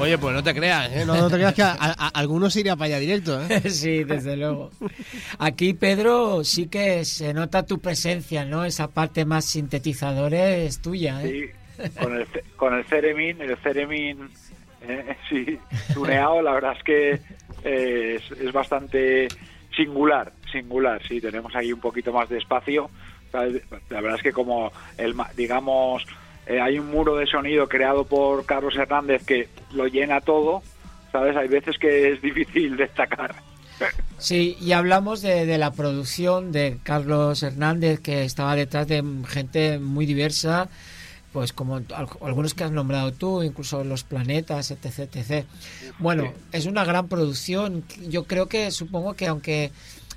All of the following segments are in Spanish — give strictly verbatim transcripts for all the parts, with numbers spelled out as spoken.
Oye, pues no te creas, ¿eh? No, no te creas que a, a, a algunos iría para allá directo, ¿eh? Sí, desde luego. Aquí, Pedro, sí que se nota tu presencia, ¿no? Esa parte más sintetizadora es tuya, ¿eh? Sí, con el, con el Theremin, el Theremin, eh, sí, tuneado, la verdad es que eh, es, es bastante singular, singular, sí, tenemos ahí un poquito más de espacio. La verdad es que como, el digamos, eh, hay un muro de sonido creado por Carlos Hernández que lo llena todo, ¿sabes? Hay veces que es difícil destacar. Sí, y hablamos de, de la producción de Carlos Hernández, que estaba detrás de gente muy diversa, pues como algunos que has nombrado tú, incluso Los Planetas, etc, etcétera. Bueno, es una gran producción. Yo creo que, supongo que aunque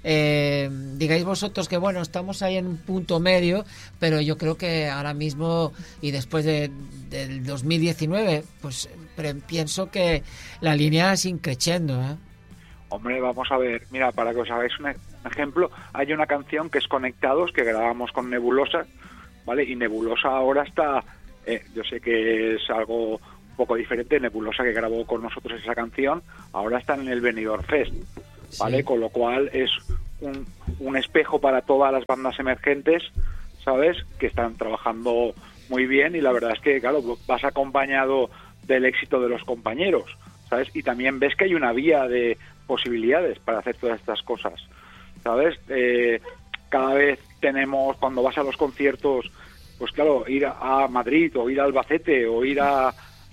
eh, digáis vosotros que bueno, estamos ahí en un punto medio, pero yo creo que ahora mismo y después de, del dos mil diecinueve, pues pienso que la línea es increciendo, ¿eh? Hombre, vamos a ver, mira, para que os hagáis un ejemplo, hay una canción que es Conectados, que grabamos con Nebulosa, ¿vale? Y Nebulosa ahora está, eh, yo sé que es algo un poco diferente, Nebulosa, que grabó con nosotros esa canción, ahora está en el Benidorm Fest, ¿vale? Sí. Con lo cual es un, un espejo para todas las bandas emergentes, ¿sabes? Que están trabajando muy bien, y la verdad es que, claro, vas acompañado del éxito de los compañeros, ¿sabes? Y también ves que hay una vía de posibilidades para hacer todas estas cosas, ¿sabes? Eh, cada vez tenemos, cuando vas a los conciertos, pues claro, ir a Madrid o ir a Albacete o ir a,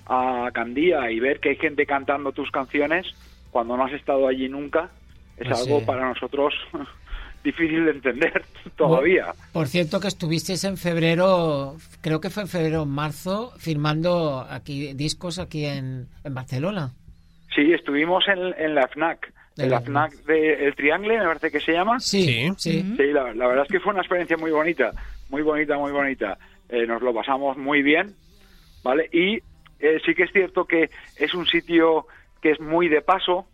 a Candía y ver que hay gente cantando tus canciones cuando no has estado allí nunca, es pues algo sí. Para nosotros difícil de entender todavía. Por, por cierto, que estuvisteis en febrero, creo que fue en febrero o marzo, firmando aquí discos aquí en, en Barcelona. Sí, estuvimos en, en la FNAC, en la FNAC de El Triangle, me parece que se llama. Sí, sí. Sí, la, la verdad es que fue una experiencia muy bonita, muy bonita, muy bonita. Eh, nos lo pasamos muy bien, ¿vale? Y eh, sí que es cierto que es un sitio que es muy de paso,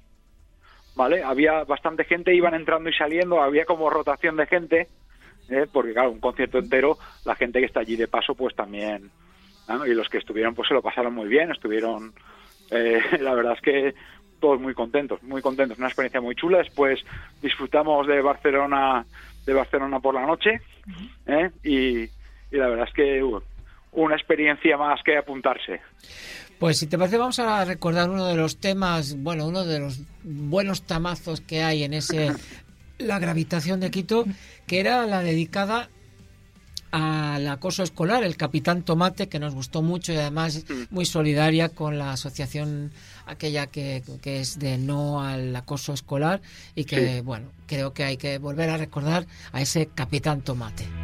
¿vale? Había bastante gente, iban entrando y saliendo, había como rotación de gente, ¿eh? Porque claro, un concierto entero, la gente que está allí de paso, pues también, ¿no? Y los que estuvieron, pues se lo pasaron muy bien, estuvieron... Eh, la verdad es que todos muy contentos, muy contentos, una experiencia muy chula. Después disfrutamos de Barcelona, de Barcelona por la noche, ¿eh? y, y la verdad es que uh, una experiencia más que apuntarse. Pues si te parece, vamos a recordar uno de los temas, bueno, uno de los buenos tamazos que hay en ese La Gravitación de Quito, que era la dedicada al acoso escolar, el Capitán Tomate, que nos gustó mucho y además muy solidaria con la asociación aquella que, que es de no al acoso escolar, y que, sí. Bueno, creo que hay que volver a recordar a ese Capitán Tomate.